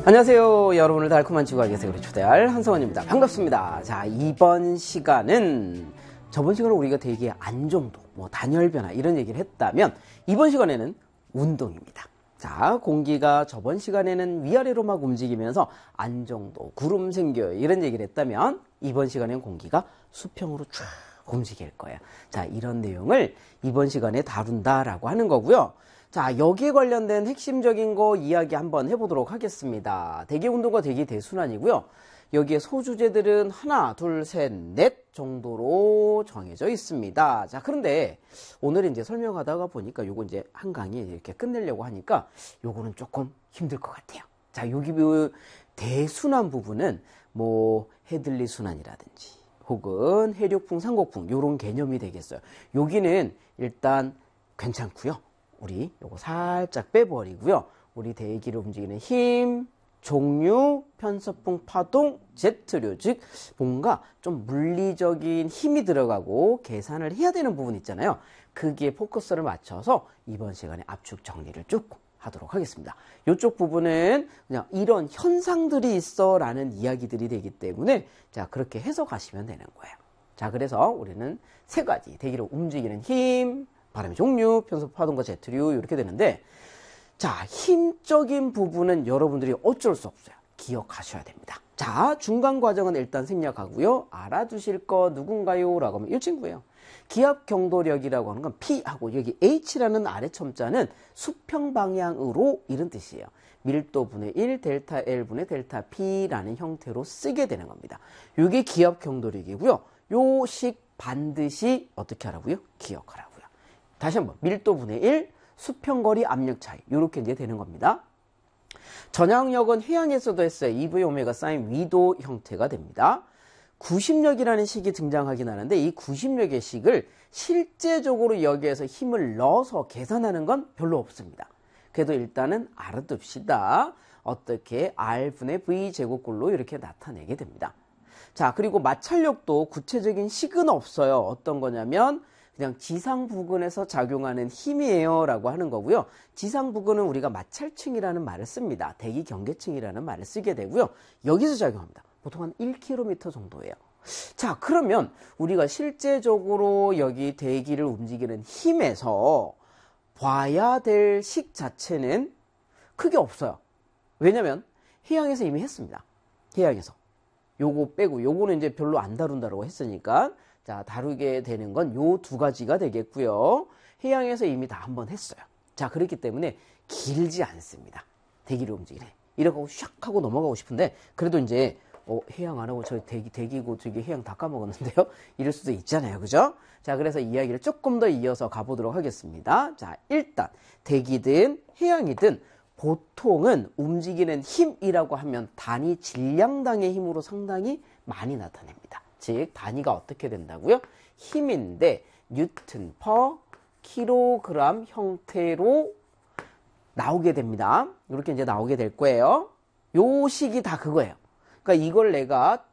안녕하세요. 여러분을 달콤한 지구학의 세계로 초대할 한성원입니다. 반갑습니다. 자, 이번 시간은 저번 시간에 우리가 되게 안정도, 단열 변화 이런 얘기를 했다면 이번 시간에는 운동입니다. 자, 공기가 저번 시간에는 위아래로 막 움직이면서 안정도, 구름 생겨요 이런 얘기를 했다면 이번 시간에는 공기가 수평으로 쭉 움직일 거예요. 자, 이런 내용을 이번 시간에 다룬다라고 하는 거고요. 자, 여기에 관련된 핵심적인 거 이야기 한번 해보도록 하겠습니다. 대기운동과 대기대순환이고요. 여기에 소주제들은 하나, 둘, 셋, 넷 정도로 정해져 있습니다. 자, 그런데 오늘 이제 설명하다가 보니까 요거 이제 한 강의 이렇게 끝내려고 하니까 요거는 조금 힘들 것 같아요. 자, 여기 대순환 부분은 해들리 순환이라든지 혹은 해력풍, 상곡풍 요런 개념이 되겠어요. 여기는 일단 괜찮고요. 우리 요거 살짝 빼버리고요. 우리 대기를 움직이는 힘, 종류, 편서풍, 파동, 제트류, 즉 뭔가 좀 물리적인 힘이 들어가고 계산을 해야 되는 부분 있잖아요. 거기에 포커스를 맞춰서 이번 시간에 압축 정리를 조금 하도록 하겠습니다. 이쪽 부분은 그냥 이런 현상들이 있어 라는 이야기들이 되기 때문에 자, 그렇게 해석하시면 되는 거예요. 자, 그래서 우리는 세 가지 대기를 움직이는 힘, 바람의 종류, 편서풍, 파동과 제트류 이렇게 되는데, 자, 힘적인 부분은 여러분들이 어쩔 수 없어요. 기억하셔야 됩니다. 자, 중간 과정은 일단 생략하고요. 알아두실 거 누군가요? 라고 하면 이 친구예요. 기압 경도력이라고 하는 건 P하고 여기 H라는 아래 첨자는 수평 방향으로 이런 뜻이에요. 밀도분의 1 델타 L분의 델타 P라는 형태로 쓰게 되는 겁니다. 이게 기압 경도력이고요. 요 식 반드시 어떻게 하라고요? 기억하라고요. 다시 한번 밀도분의 1 수평거리 압력 차이 이렇게 이제 되는 겁니다. 전향력은 해양에서도 했어요. EV 오메가 사인 위도 형태가 됩니다. 구심력이라는 식이 등장하긴 하는데 이 구심력의 식을 실제적으로 여기에서 힘을 넣어서 계산하는 건 별로 없습니다. 그래도 일단은 알아둡시다. 어떻게 R분의 V 제곱꼴로 이렇게 나타내게 됩니다. 자, 그리고 마찰력도 구체적인 식은 없어요. 어떤 거냐면 그냥 지상 부근에서 작용하는 힘이에요 라고 하는 거고요. 지상 부근은 우리가 마찰층이라는 말을 씁니다. 대기 경계층이라는 말을 쓰게 되고요. 여기서 작용합니다. 보통 한 1km 정도예요. 자, 그러면 우리가 실제적으로 여기 대기를 움직이는 힘에서 봐야 될 식 자체는 크게 없어요. 왜냐면 해양에서 이미 했습니다. 해양에서. 요거 빼고 요거는 이제 별로 안 다룬다고 했으니까 자, 다루게 되는 건 요 두 가지가 되겠고요. 해양에서 이미 다 한번 했어요. 자, 그렇기 때문에 길지 않습니다. 대기를 움직이네. 이렇게 하고 샥 하고 넘어가고 싶은데 그래도 이제 해양 안 하고 저 대기고 저기 해양 다 까먹었는데요. 이럴 수도 있잖아요. 그죠? 자, 그래서 이야기를 조금 더 이어서 가보도록 하겠습니다. 자, 일단 대기든 해양이든 보통은 움직이는 힘이라고 하면 단위 질량당의 힘으로 상당히 많이 나타냅니다. 즉 단위가 어떻게 된다고요? 힘인데 뉴턴 퍼 킬로그램 형태로 나오게 됩니다. 이렇게 이제 나오게 될 거예요. 요 식이 다 그거예요. 그러니까 이걸 내가